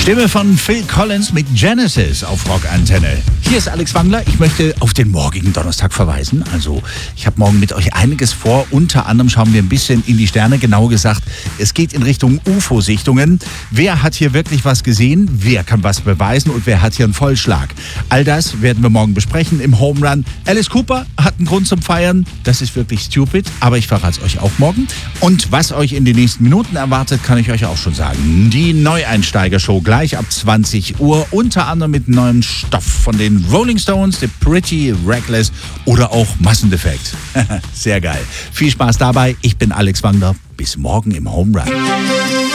Stimme von Phil Collins mit Genesis auf Rockantenne. Hier ist Alex Wangler. Ich möchte auf den morgigen Donnerstag verweisen. Also, ich habe morgen mit euch einiges vor. Unter anderem schauen wir ein bisschen in die Sterne. Genauer gesagt, es geht in Richtung UFO-Sichtungen. Wer hat hier wirklich was gesehen? Wer kann was beweisen? Und wer hat hier einen Vollschlag? All das werden wir morgen besprechen im Home Run. Alice Cooper hat einen Grund zum Feiern. Das ist wirklich stupid, aber ich verrate es euch auch morgen. Und was euch in den nächsten Minuten erwartet, kann ich euch auch schon sagen. Die Neueinsteiger-Show gleich ab 20 Uhr, unter anderem mit neuem Stoff von den Rolling Stones, The Pretty Reckless oder auch Massendefekt. Sehr geil. Viel Spaß dabei. Ich bin Alex Wangler. Bis morgen im Home Run.